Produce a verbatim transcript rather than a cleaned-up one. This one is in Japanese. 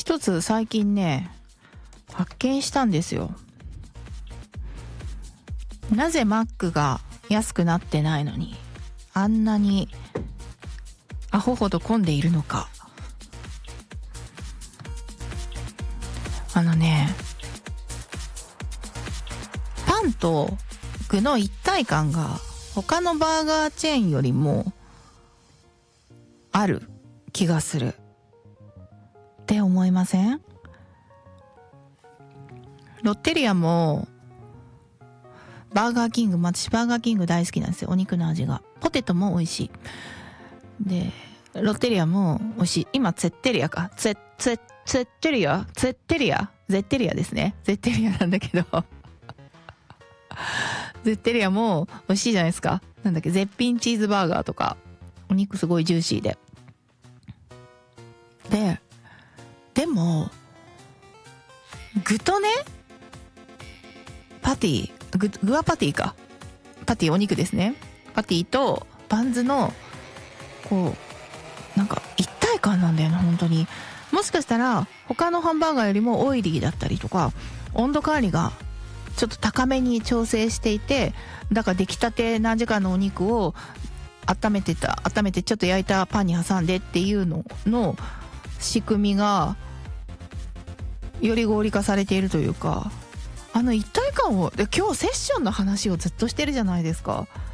一つ最近ね発見したんですよ。なぜマックが安くなってないのにあんなにアホほど混んでいるのか。あのね、パンと具の一体感が他のバーガーチェーンよりもある気がするって思いません？ロッテリアもバーガーキング、私バーガーキング大好きなんですよ。お肉の味が、ポテトも美味しいで、ロッテリアも美味しい。今ツェッテリアかツェツェツェッテリアツェッテリアゼッテリアですね。ゼッテリアなんだけどゼッテリアも美味しいじゃないですか。なんだっけ、絶品チーズバーガーとか、お肉すごいジューシーでででも具とね、パティ具、具はパティかパティお肉ですね。パティとバンズのこうなんか一体感なんだよね本当に。もしかしたら他のハンバーガーよりもオイリーだったりとか温度管理がちょっと高めに調整していて、だから出来たて何時間のお肉を温めてた温めてちょっと焼いたパンに挟んでっていうのの仕組みがより合理化されているというか、あの一体感を、今日セッションの話をずっとしてるじゃないですか。